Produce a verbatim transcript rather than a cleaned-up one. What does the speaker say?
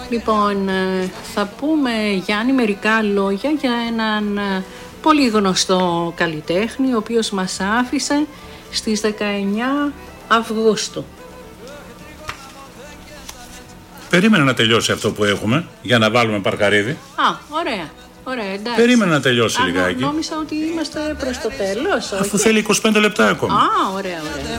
Λοιπόν, θα πούμε, Γιάννη, μερικά λόγια για έναν πολύ γνωστό καλλιτέχνη, ο οποίος μας άφησε στις δεκαεννιά Αυγούστου. Περίμενα να τελειώσει αυτό που έχουμε για να βάλουμε παρκαρίδι. Α, ωραία. Ωραία, εντάξει. Περίμενα να τελειώσει Α, λιγάκι. Νόμιζα ότι είμαστε προς το τέλος. Αφού όχι. θέλει είκοσι πέντε λεπτά ακόμα. Α, ωραία, ωραία.